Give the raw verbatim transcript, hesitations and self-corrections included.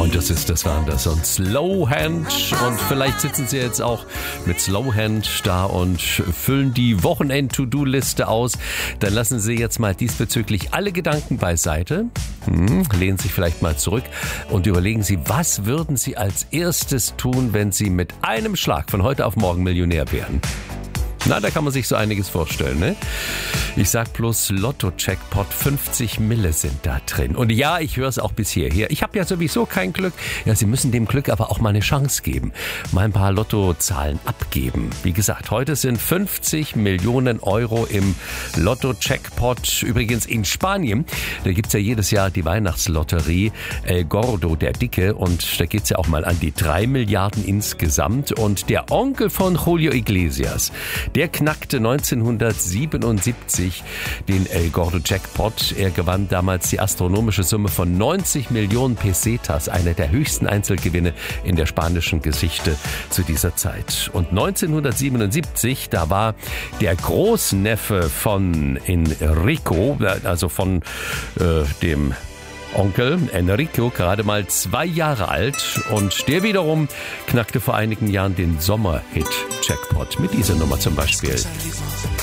Pointer Sisters waren das und Slowhand. Und vielleicht sitzen Sie jetzt auch mit Slowhand da und füllen die Wochenend-To-Do-Liste aus. Dann lassen Sie jetzt mal diesbezüglich alle Gedanken beiseite, hm, lehnen sich vielleicht mal zurück und überlegen Sie, was würden Sie als erstes tun, wenn Sie mit einem Schlag von heute auf morgen Millionär wären? Na, da kann man sich so einiges vorstellen, ne? Ich sag bloß Lotto-Jackpot, fünfzig Mille sind da drin. Und ja, ich höre es auch bis hierher. Ich habe ja sowieso kein Glück. Ja, Sie müssen dem Glück aber auch mal eine Chance geben. Mal ein paar Lottozahlen abgeben. Wie gesagt, heute sind fünfzig Millionen Euro im Lotto-Jackpot. Übrigens in Spanien, da gibt's ja jedes Jahr die Weihnachtslotterie El Gordo, der Dicke. Und da geht's ja auch mal an die drei Milliarden insgesamt. Und der Onkel von Julio Iglesias, der knackte neunzehnhundertsiebenundsiebzig den El Gordo Jackpot. Er gewann damals die astronomische Summe von neunzig Millionen Pesetas, einer der höchsten Einzelgewinne in der spanischen Geschichte zu dieser Zeit. Und neunzehnhundertsiebenundsiebzig, da war der Großneffe von Enrico, also von äh, dem Onkel Enrico, gerade mal zwei Jahre alt, und der wiederum knackte vor einigen Jahren den Sommerhit-Jackpot mit dieser Nummer zum Beispiel.